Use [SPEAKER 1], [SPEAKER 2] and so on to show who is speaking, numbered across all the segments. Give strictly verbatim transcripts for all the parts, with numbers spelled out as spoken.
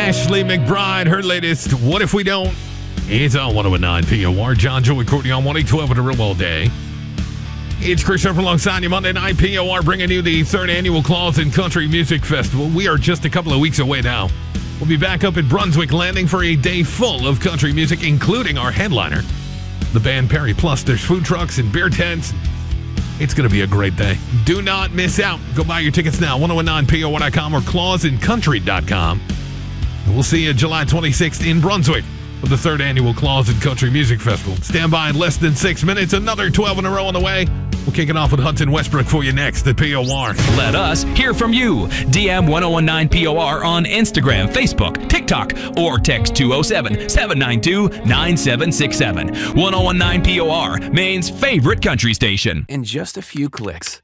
[SPEAKER 1] Ashley McBryde, her latest What If We Don't? It's on one oh nine P O R. John, Joey, Courtney on one eight twelve in the real all day. It's Chris Sharp alongside you Monday night P O R, bringing you the third annual Claus and Country Music Festival. We are just a couple of weeks away now. We'll be back up at Brunswick Landing for a day full of country music, including our headliner, the band Perry. Plus, there's food trucks and beer tents. It's going to be a great day. Do not miss out. Go buy your tickets now, ten nine P O R dot com or claus and country dot com. We'll see you July twenty-sixth in Brunswick for the third annual Claus and Country Music Festival. Stand by in less than six minutes. Another twelve in a row on the way. We'll kick it off with Hudson Westbrook for you next at P O R.
[SPEAKER 2] Let us hear from you. D M ten nineteen P O R on Instagram, Facebook, TikTok, or text two oh seven, seven nine two, nine seven six seven. ten nineteen P O R, Maine's favorite country station.
[SPEAKER 3] In just a few clicks,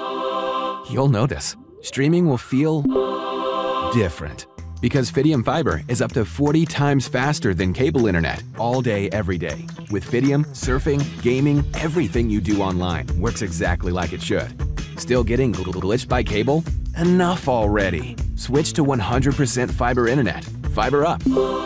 [SPEAKER 3] you'll notice streaming will feel different. Because Fidium Fiber is up to forty times faster than cable internet all day, every day. With Fidium, surfing, gaming, everything you do online works exactly like it should. Still getting glitched by cable? Enough already. Switch to one hundred percent fiber internet. Fiber up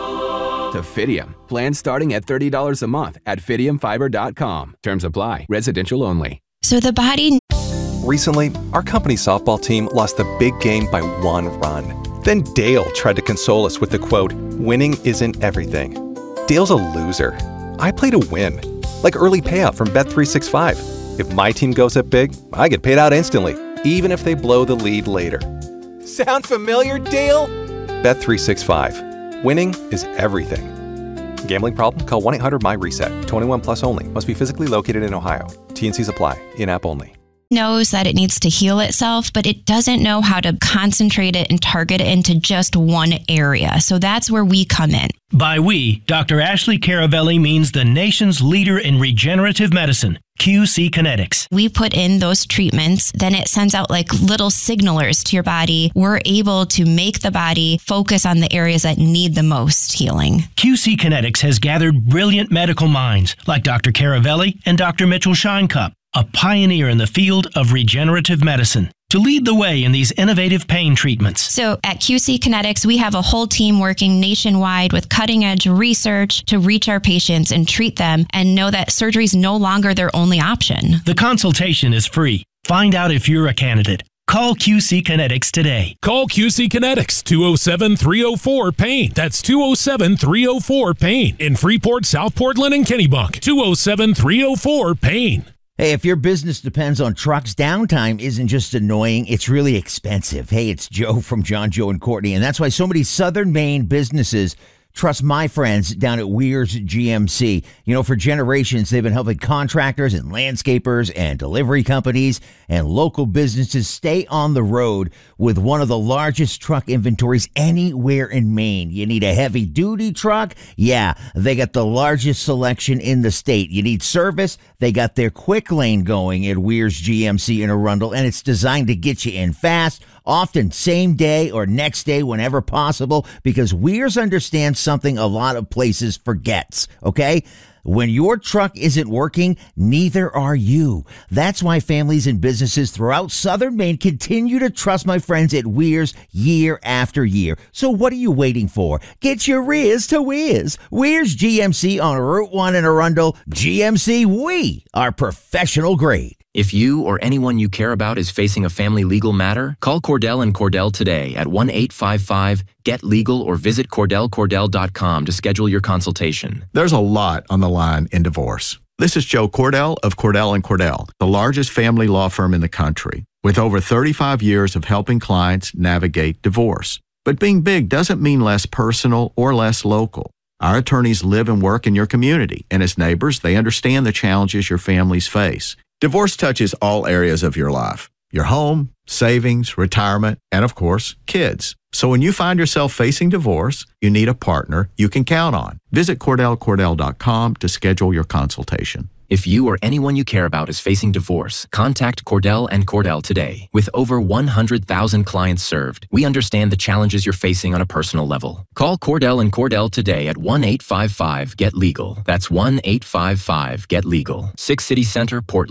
[SPEAKER 3] to Fidium. Plans starting at thirty dollars a month at fidium fiber dot com. Terms apply. Residential only.
[SPEAKER 4] So the body...
[SPEAKER 5] Recently, our company softball team lost the big game by one run. Then Dale tried to console us with the quote, "Winning isn't everything." Dale's a loser. I play to win. Like early payout from Bet three sixty-five. If my team goes up big, I get paid out instantly, even if they blow the lead later. Sound familiar, Dale? Bet three sixty-five. Winning is everything. Gambling problem? Call one eight hundred M Y reset. twenty-one plus only. Must be physically located in Ohio. T and Cs apply. In-app only.
[SPEAKER 4] knows that it needs to heal itself, but it doesn't know how to concentrate it and target it into just one area. So that's where we come in.
[SPEAKER 6] By we, Doctor Ashley Caravelli means the nation's leader in regenerative medicine, Q C Kinetics.
[SPEAKER 4] We put in those treatments, then it sends out like little signalers to your body. We're able to make the body focus on the areas that need the most healing.
[SPEAKER 6] Q C Kinetics has gathered brilliant medical minds like Doctor Caravelli and Doctor Mitchell Shinecup, a pioneer in the field of regenerative medicine, to lead the way in these innovative pain treatments.
[SPEAKER 4] So at Q C Kinetics, we have a whole team working nationwide with cutting-edge research to reach our patients and treat them and know that surgery is no longer their only option.
[SPEAKER 6] The consultation is free. Find out if you're a candidate. Call Q C Kinetics today.
[SPEAKER 7] Call Q C Kinetics, two oh seven, three oh four, PAIN. That's two oh seven, three oh four, PAIN. In Freeport, South Portland, and Kennebunk. two oh seven, three oh four, PAIN.
[SPEAKER 8] Hey, if your business depends on trucks, downtime isn't just annoying, it's really expensive. Hey, it's Joe from John, Joe, and Courtney, and that's why so many Southern Maine businesses trust my friends down at Weir's G M C. You know, for generations, they've been helping contractors and landscapers and delivery companies and local businesses stay on the road with one of the largest truck inventories anywhere in Maine. You need a heavy-duty truck? Yeah, they got the largest selection in the state. You need service? They got their quick lane going at Weir's G M C in Arundel, and it's designed to get you in fast, often same day or next day whenever possible, because Weir's understands something a lot of places forgets, okay? When your truck isn't working, neither are you. That's why families and businesses throughout Southern Maine continue to trust my friends at Weir's year after year. So what are you waiting for? Get your rears to Weir's. Weir's G M C on Route one in Arundel. G M C, we are professional grade.
[SPEAKER 9] If you or anyone you care about is facing a family legal matter, call Cordell and Cordell today at one eight five five, get legal or visit cordell cordell dot com to schedule your consultation.
[SPEAKER 10] There's a lot on the line in divorce. This is Joe Cordell of Cordell and Cordell, the largest family law firm in the country, with over thirty-five years of helping clients navigate divorce. But being big doesn't mean less personal or less local. Our attorneys live and work in your community, and as neighbors, they understand the challenges your families face. Divorce touches all areas of your life, your home, savings, retirement, and of course, kids. So when you find yourself facing divorce, you need a partner you can count on. Visit cordell cordell dot com to schedule your consultation.
[SPEAKER 9] If you or anyone you care about is facing divorce, contact Cordell and Cordell today. With over one hundred thousand clients served, we understand the challenges you're facing on a personal level. Call Cordell and Cordell today at one eight five five, get legal. That's one eight five five, get legal. Six City Center, Portland.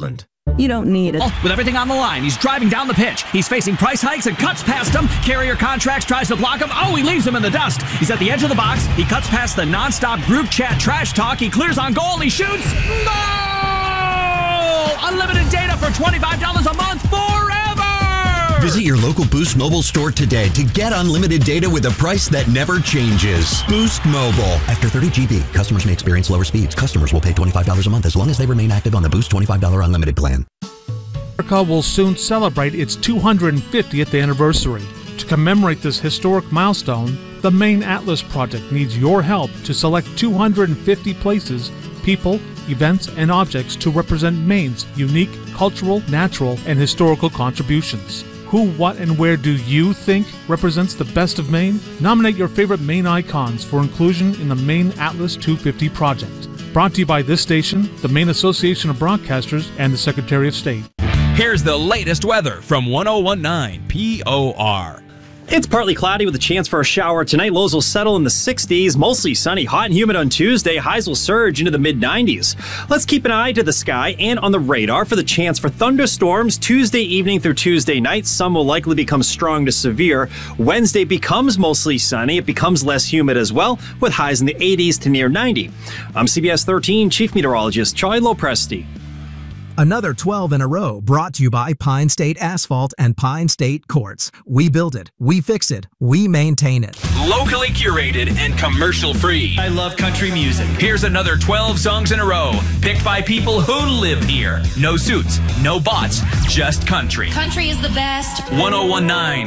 [SPEAKER 11] You don't need it.
[SPEAKER 12] Oh, with everything on the line, he's driving down the pitch. He's facing price hikes and cuts past him. Carrier Contracts tries to block him. Oh, he leaves him in the dust. He's at the edge of the box. He cuts past the nonstop group chat trash talk. He clears on goal. He shoots. Goal! Unlimited data for twenty-five dollars a month forever!
[SPEAKER 13] Visit your local Boost Mobile store today to get unlimited data with a price that never changes. Boost Mobile. After thirty gigabytes, customers may experience lower speeds. Customers will pay twenty-five dollars a month as long as they remain active on the Boost twenty-five dollars unlimited plan.
[SPEAKER 14] America will soon celebrate its two hundred fiftieth anniversary. To commemorate this historic milestone, the Maine Atlas Project needs your help to select two hundred fifty places, people, events, and objects to represent Maine's unique cultural, natural, and historical contributions. Who, what, and where do you think represents the best of Maine? Nominate your favorite Maine icons for inclusion in the Maine Atlas two fifty project. Brought to you by this station, the Maine Association of Broadcasters, and the Secretary of State.
[SPEAKER 2] Here's the latest weather from one oh one point nine P O R.
[SPEAKER 15] It's partly cloudy with a chance for a shower tonight. Lows will settle in the sixties, mostly sunny, hot and humid on Tuesday. Highs will surge into the mid nineties. Let's keep an eye to the sky and on the radar for the chance for thunderstorms Tuesday evening through Tuesday night. Some will likely become strong to severe. Wednesday becomes mostly sunny. It becomes less humid as well, with highs in the eighties to near ninety. I'm C B S thirteen Chief Meteorologist Charlie Lopresti.
[SPEAKER 16] Another twelve in a row brought to you by Pine State Asphalt and Pine State Quartz. We build it, we fix it, we maintain it.
[SPEAKER 2] Locally curated and commercial free.
[SPEAKER 12] I love country music.
[SPEAKER 2] Here's another twelve songs in a row, picked by people who live here. No suits, no bots, just country.
[SPEAKER 17] Country is the best.
[SPEAKER 2] one oh one point nine